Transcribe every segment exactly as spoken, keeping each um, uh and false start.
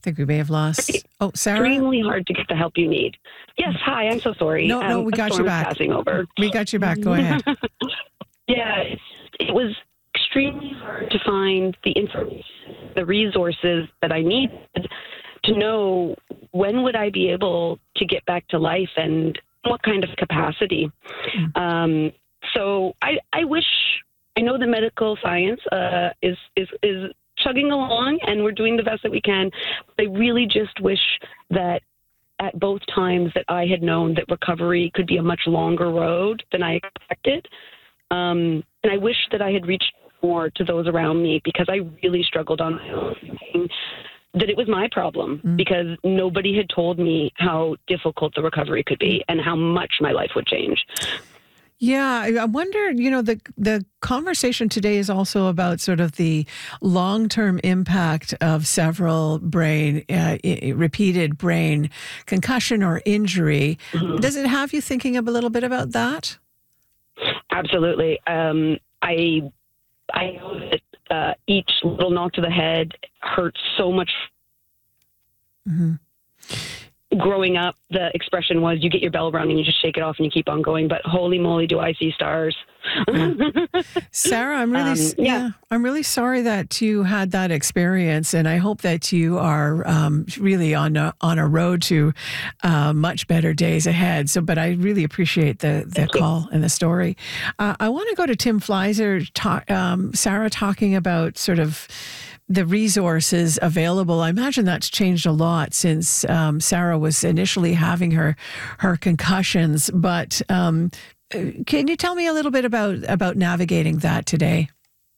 think we may have lost. Oh, Sarah? Extremely hard to get the help you need. Yes, hi, I'm so sorry. No, no, um, we got you back. Passing over. We got you back. Go ahead. Yeah, it's, it was extremely hard to find the information, the resources that I needed to know when would I be able to get back to life and what kind of capacity. Mm-hmm. Um, so I, I wish, I know the medical science uh, is, is, is chugging along and we're doing the best that we can. I really just wish that at both times that I had known that recovery could be a much longer road than I expected. Um, and I wish that I had reached more to those around me, because I really struggled on my own, thinking that it was my problem, mm. because nobody had told me how difficult the recovery could be and how much my life would change. Yeah, I wonder, you know, the the conversation today is also about sort of the long-term impact of several brain, uh, repeated brain concussion or injury. Mm-hmm. Does it have you thinking a little bit about that? Absolutely. Um, I I know that uh, each little knock to the head hurts so much. Mm-hmm. Growing up, the expression was you get your bell rung and you just shake it off and you keep on going. But holy moly, do I see stars. Sarah, I'm really, um, yeah. yeah, I'm really sorry that you had that experience. And I hope that you are um, really on a, on a road to uh, much better days ahead. So, but I really appreciate the, the call and the story. Uh, I want to go to Tim Fleiser, talk, um, Sarah talking about sort of the resources available. I imagine that's changed a lot since um, Sarah was initially having her her concussions. But um, can you tell me a little bit about about navigating that today?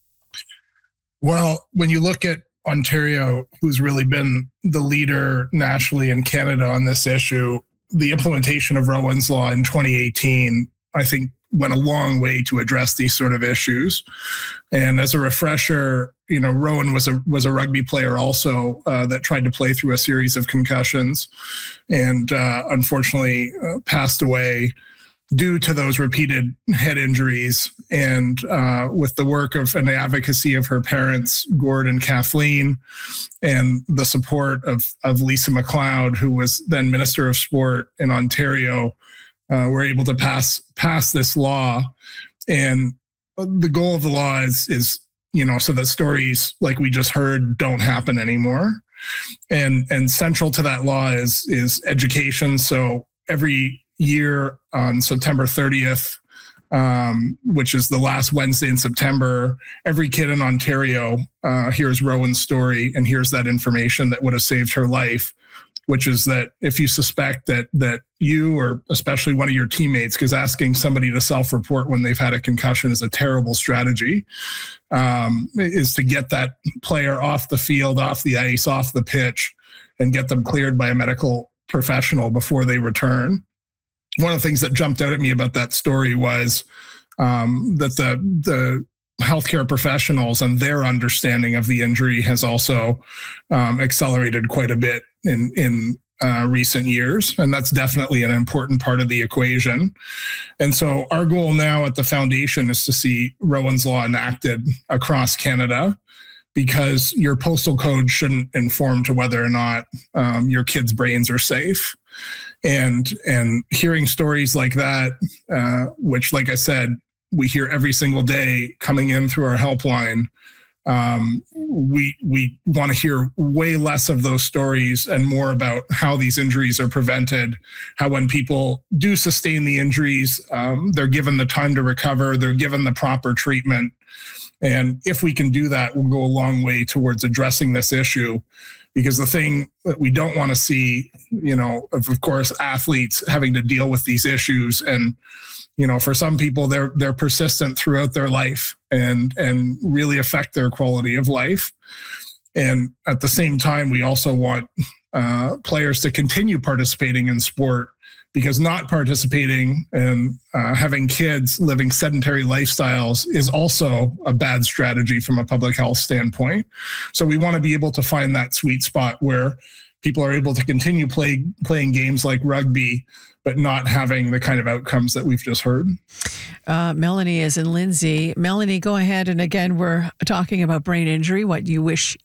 Well, when you look at Ontario, who's really been the leader nationally in Canada on this issue, the implementation of Rowan's Law in twenty eighteen, I think, went a long way to address these sort of issues. And as a refresher, you know, Rowan was a was a rugby player also uh, that tried to play through a series of concussions, and uh, unfortunately uh, passed away due to those repeated head injuries. And uh, with the work of and the advocacy of her parents, Gord and Kathleen, and the support of of Lisa MacLeod, who was then Minister of Sport in Ontario, Uh, we're able to pass pass this law. And the goal of the law is, is, you know, so that stories like we just heard don't happen anymore. And and central to that law is is education. So every year on September thirtieth, um, which is the last Wednesday in September, every kid in Ontario uh, hears Rowan's story and hears that information that would have saved her life, which is that if you suspect that that you or especially one of your teammates, because asking somebody to self-report when they've had a concussion is a terrible strategy, um, is to get that player off the field, off the ice, off the pitch, and get them cleared by a medical professional before they return. One of the things that jumped out at me about that story was um, that the the healthcare professionals and their understanding of the injury has also um, accelerated quite a bit in in uh, recent years, and that's definitely an important part of the equation. And so our goal now at the foundation is to see Rowan's Law enacted across Canada, because your postal code shouldn't inform to whether or not um, your kids' brains are safe. And and hearing stories like that, uh, which, like I said, we hear every single day coming in through our helpline, um, we we want to hear way less of those stories and more about how these injuries are prevented, how when people do sustain the injuries, um, they're given the time to recover, they're given the proper treatment. And if we can do that, we'll go a long way towards addressing this issue. Because the thing that we don't want to see, you know, of, of course, athletes having to deal with these issues. And, you know, for some people, they're they're persistent throughout their life and and really affect their quality of life. And at the same time, we also want uh, players to continue participating in sport, because not participating and uh, having kids living sedentary lifestyles is also a bad strategy from a public health standpoint. So we want to be able to find that sweet spot where people are able to continue play, playing games like rugby, but not having the kind of outcomes that we've just heard. Uh, Melanie is in Lindsay. Melanie, go ahead. And again, we're talking about brain injury, what you wish